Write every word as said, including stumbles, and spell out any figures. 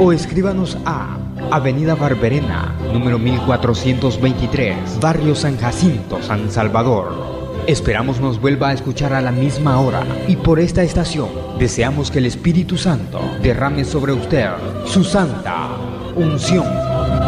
o escríbanos a Avenida Barberena, número mil cuatrocientos veintitrés, Barrio San Jacinto, San Salvador. Esperamos nos vuelva a escuchar a la misma hora y por esta estación deseamos que el Espíritu Santo derrame sobre usted su santa unción.